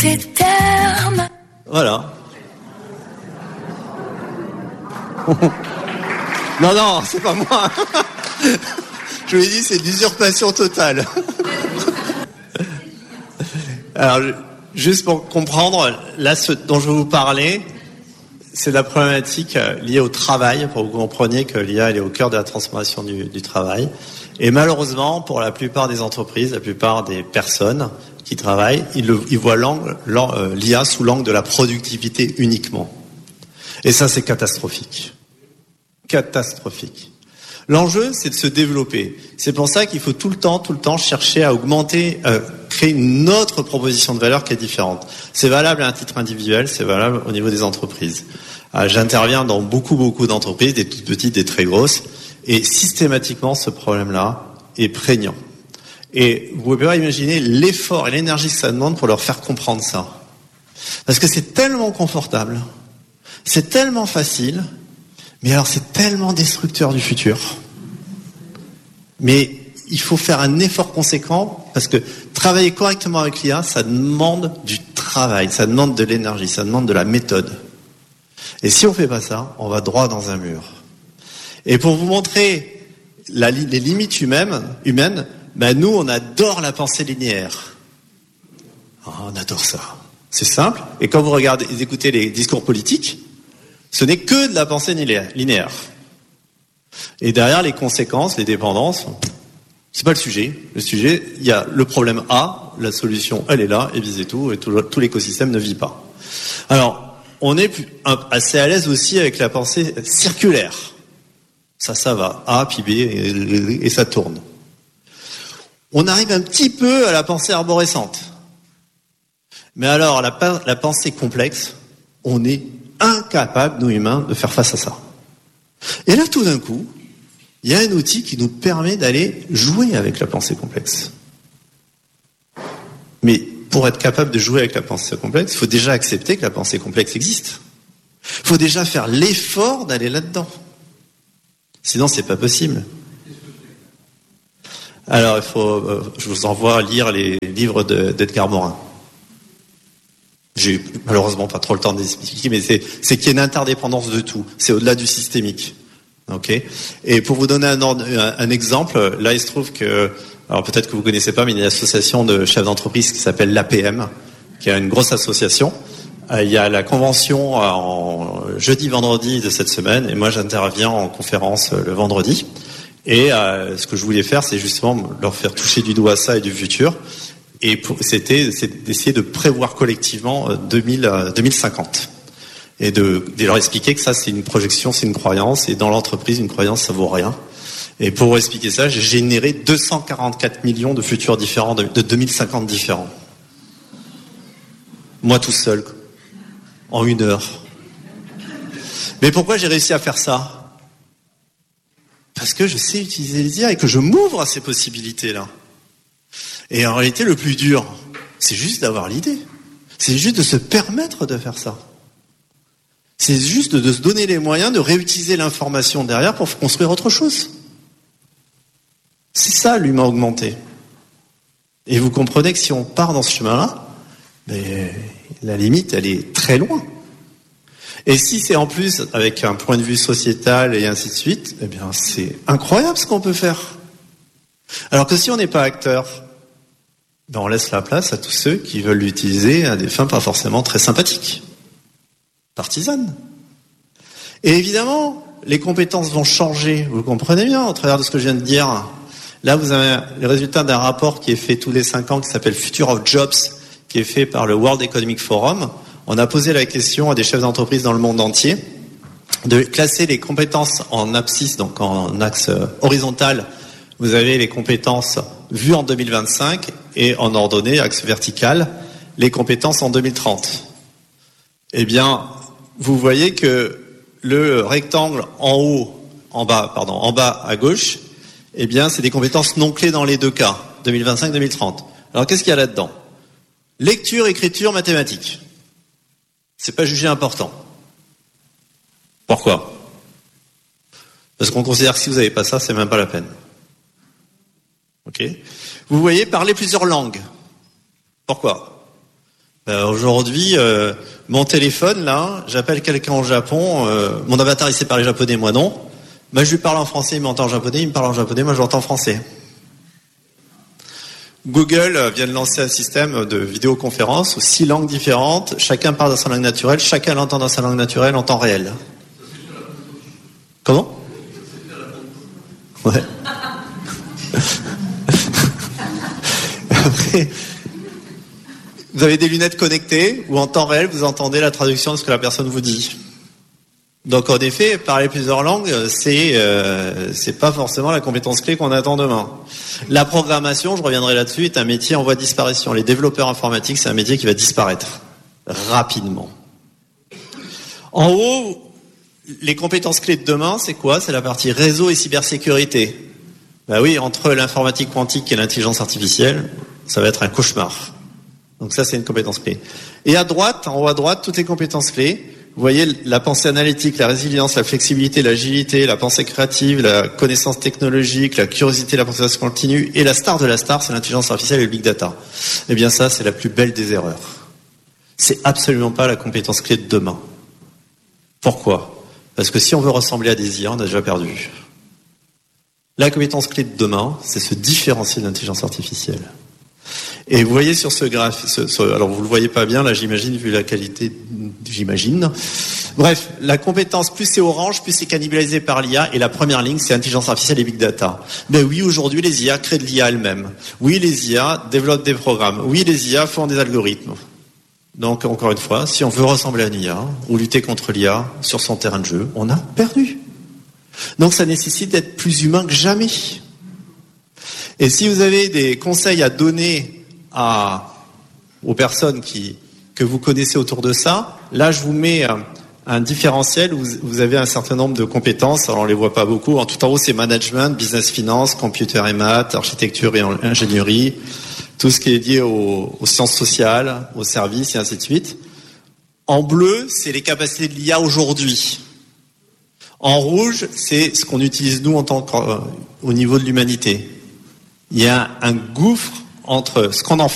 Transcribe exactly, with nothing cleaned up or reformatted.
tes termes. Voilà. Non, non, c'est pas moi. Je vous l'ai dit, c'est de l'usurpation totale. Alors, juste pour comprendre, là, ce dont je vais vous parler, c'est la problématique liée au travail, pour que vous compreniez que l'I A, elle est au cœur de la transformation du, du travail. Et malheureusement, pour la plupart des entreprises, la plupart des personnes qui travaillent, ils, le, ils voient l'angle, l'I A sous l'angle de la productivité uniquement. Et ça, c'est catastrophique. Catastrophique. L'enjeu, c'est de se développer. C'est pour ça qu'il faut tout le temps, tout le temps chercher à augmenter, euh, créer une autre proposition de valeur qui est différente. C'est valable à un titre individuel, c'est valable au niveau des entreprises. Euh, j'interviens dans beaucoup, beaucoup d'entreprises, des toutes petites, des très grosses, et systématiquement, ce problème-là est prégnant. Et vous pouvez pas imaginer l'effort et l'énergie que ça demande pour leur faire comprendre ça. Parce que c'est tellement confortable, c'est tellement facile, mais alors c'est tellement destructeur du futur. Mais il faut faire un effort conséquent, parce que travailler correctement avec l'I A, ça demande du travail, ça demande de l'énergie, ça demande de la méthode. Et si on fait pas ça, on va droit dans un mur. Et pour vous montrer la, les limites humaines, humaines ben nous, on adore la pensée linéaire. Oh, on adore ça. C'est simple. Et quand vous regardez, écoutez les discours politiques, ce n'est que de la pensée linéaire. Et derrière, les conséquences, les dépendances, c'est pas le sujet. Le sujet, il y a le problème A, la solution, elle est là, et visez tout, et tout, tout l'écosystème ne vit pas. Alors, on est assez à l'aise aussi avec la pensée circulaire. Ça, ça va. A, puis B, et, et ça tourne. On arrive un petit peu à la pensée arborescente. Mais alors, la, la pensée complexe, on est incapable, nous humains, de faire face à ça. Et là, tout d'un coup, il y a un outil qui nous permet d'aller jouer avec la pensée complexe. Mais pour être capable de jouer avec la pensée complexe, il faut déjà accepter que la pensée complexe existe. Il faut déjà faire l'effort d'aller là-dedans. Sinon, c'est pas possible. Alors, il faut, euh, je vous envoie lire les livres de, d'Edgar Morin. J'ai malheureusement pas trop le temps d'expliquer, mais c'est, c'est qu'il y a une interdépendance de tout. C'est au-delà du systémique. Ok. Et pour vous donner un, un, un exemple, là, il se trouve que, alors peut-être que vous connaissez pas, mais il y a une association de chefs d'entreprise qui s'appelle l'A P M, qui est une grosse association. Il y a la convention en jeudi, vendredi de cette semaine, et moi j'interviens en conférence le vendredi. Et euh, ce que je voulais faire, c'est justement leur faire toucher du doigt ça et du futur. Et pour, c'était, c'était d'essayer de prévoir collectivement deux mille, deux mille cinquante. Et de, de leur expliquer que ça, c'est une projection, c'est une croyance. Et dans l'entreprise, une croyance, ça vaut rien. Et pour expliquer ça, j'ai généré deux cent quarante-quatre millions de futurs différents, de, de deux mille cinquante différents. Moi tout seul, en une heure. Mais pourquoi j'ai réussi à faire ça ? Parce que je sais utiliser les I A et que je m'ouvre à ces possibilités-là. Et en réalité, le plus dur, c'est juste d'avoir l'idée. C'est juste de se permettre de faire ça. C'est juste de se donner les moyens de réutiliser l'information derrière pour construire autre chose. C'est ça, l'humain augmenté. Et vous comprenez que si on part dans ce chemin-là, mais la limite, elle est très loin. Et si c'est en plus avec un point de vue sociétal et ainsi de suite, eh bien, c'est incroyable ce qu'on peut faire. Alors que si on n'est pas acteur, ben on laisse la place à tous ceux qui veulent l'utiliser à des fins pas forcément très sympathiques, partisanes. Et évidemment, les compétences vont changer. Vous comprenez bien au travers de ce que je viens de dire. Là, vous avez les résultats d'un rapport qui est fait tous les cinq ans, qui s'appelle Future of Jobs, qui est fait par le World Economic Forum. On a posé la question à des chefs d'entreprise dans le monde entier de classer les compétences en abscisse, donc en axe horizontal. Vous avez les compétences vues en deux mille vingt-cinq et en ordonnée, axe vertical, les compétences en deux mille trente. Eh bien, vous voyez que le rectangle en haut, en bas, pardon, en bas à gauche, eh bien, c'est des compétences non clés dans les deux cas, deux mille vingt-cinq deux mille trente. Alors, qu'est-ce qu'il y a là-dedans ? Lecture, écriture, mathématiques. C'est pas jugé important. Pourquoi ? Parce qu'on considère que si vous n'avez pas ça, c'est même pas la peine. Ok ? Vous voyez, parler plusieurs langues. Pourquoi ? Euh, aujourd'hui, euh, mon téléphone, là, j'appelle quelqu'un au Japon, euh, mon avatar, il sait parler japonais, moi non. Moi, je lui parle en français, il m'entend en japonais, il me parle en japonais, moi je l'entends en français. Google vient de lancer un système de vidéoconférence où six langues différentes, chacun parle dans sa langue naturelle, chacun l'entend dans sa langue naturelle en temps réel. Comment ? Ouais. Après, vous avez des lunettes connectées où en temps réel vous entendez la traduction de ce que la personne vous dit. Donc en effet, parler plusieurs langues, c'est euh, c'est pas forcément la compétence clé qu'on attend demain. La programmation, je reviendrai là-dessus, est un métier en voie de disparition. Les développeurs informatiques, c'est un métier qui va disparaître rapidement. En haut, les compétences clés de demain, c'est quoi ? C'est la partie réseau et cybersécurité. Ben oui, entre l'informatique quantique et l'intelligence artificielle, ça va être un cauchemar. Donc ça, c'est une compétence clé. Et à droite, en haut à droite, toutes les compétences clés. Vous voyez la pensée analytique, la résilience, la flexibilité, l'agilité, la pensée créative, la connaissance technologique, la curiosité, la pensée continue, et la star de la star, c'est l'intelligence artificielle et le big data. Eh bien ça, c'est la plus belle des erreurs. C'est absolument pas la compétence clé de demain. Pourquoi ? Parce que si on veut ressembler à des I A, on a déjà perdu. La compétence clé de demain, c'est se différencier de l'intelligence artificielle. Et vous voyez sur ce graphe, ce, ce, alors vous le voyez pas bien, là j'imagine, vu la qualité, j'imagine. Bref, la compétence, plus c'est orange, plus c'est cannibalisé par l'I A, et la première ligne, c'est intelligence artificielle et big data. Ben oui, aujourd'hui, les I A créent de l'I A elles-mêmes. Oui, les I A développent des programmes. Oui, les I A font des algorithmes. Donc, encore une fois, si on veut ressembler à une I A, ou lutter contre l'I A sur son terrain de jeu, on a perdu. Donc, ça nécessite d'être plus humain que jamais. Et si vous avez des conseils à donner à, aux personnes qui, que vous connaissez autour de ça, là, je vous mets un, un différentiel où vous, vous avez un certain nombre de compétences. Alors, on les voit pas beaucoup. En tout en haut, c'est management, business finance, computer et maths, architecture et ingénierie, tout ce qui est lié aux, aux sciences sociales, aux services et ainsi de suite. En bleu, c'est les capacités de l'I A aujourd'hui. En rouge, c'est ce qu'on utilise nous en tant qu'au niveau de l'humanité. Il y a un gouffre entre ce qu'on en fait